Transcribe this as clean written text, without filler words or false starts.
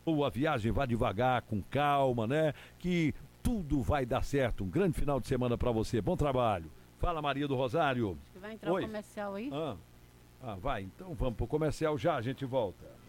A viagem vá devagar, com calma, né? Que tudo vai dar certo. Um grande final de semana para você. Bom trabalho. Fala, Maria do Rosário. Vai entrar o comercial aí? Vai. Então vamos pro comercial já, a gente volta.